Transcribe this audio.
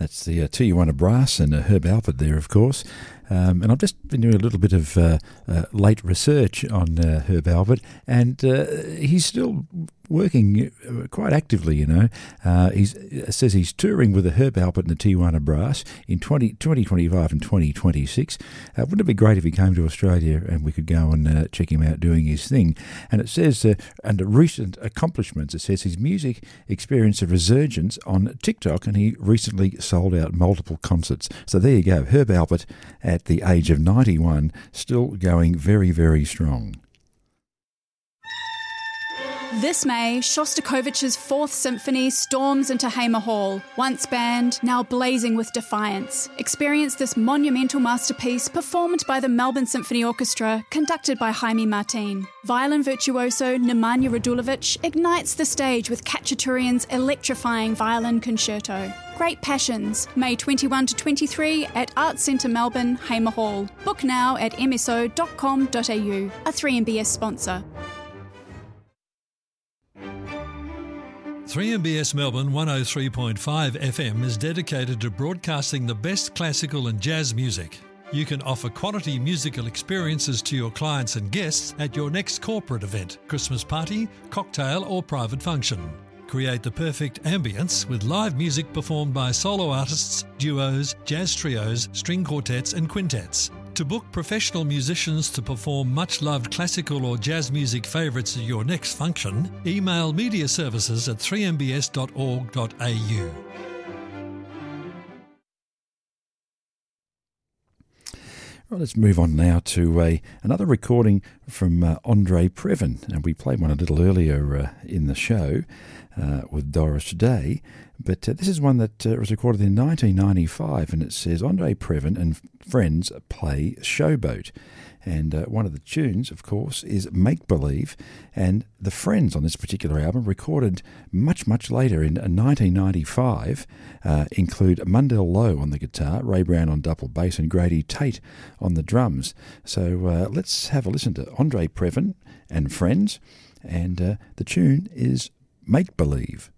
That's the Tijuana Brass and Herb Alpert there, of course. And I've just been doing a little bit of late research on Herb Alpert, and he's still working quite actively, you know. He says he's touring with the Herb Alpert and the Tijuana Brass in 2025 and 2026. Wouldn't it be great if he came to Australia and we could go and check him out doing his thing? And it says, under recent accomplishments, it says his music experienced a resurgence on TikTok, and he recently sold out multiple concerts. So there you go, Herb Alpert at the age of 91, still going very, very strong. This May, Shostakovich's Fourth Symphony storms into Hamer Hall. Once banned, now blazing with defiance. Experience this monumental masterpiece performed by the Melbourne Symphony Orchestra, conducted by Jaime Martin. Violin virtuoso Nemanja Radulovic ignites the stage with Khachaturian's electrifying violin concerto. Great Passions, May 21 to 23 at Arts Centre Melbourne, Hamer Hall. Book now at mso.com.au, a 3MBS sponsor. 3MBS Melbourne 103.5 FM is dedicated to broadcasting the best classical and jazz music. You can offer quality musical experiences to your clients and guests at your next corporate event, Christmas party, cocktail or private function. Create the perfect ambience with live music performed by solo artists, duos, jazz trios, string quartets and quintets. To book professional musicians to perform much-loved classical or jazz music favourites at your next function, email mediaservices@3mbs.org.au. Well, let's move on now to another recording from Andre Previn, and we played one a little earlier in the show with Doris Day, but this is one that was recorded in 1995, and it says Andre Previn and friends play Showboat. And one of the tunes, of course, is Make Believe, and the Friends on this particular album, recorded much, much later in 1995, include Mundell Lowe on the guitar, Ray Brown on double bass, and Grady Tate on the drums. So let's have a listen to Andre Previn and Friends, and the tune is Make Believe.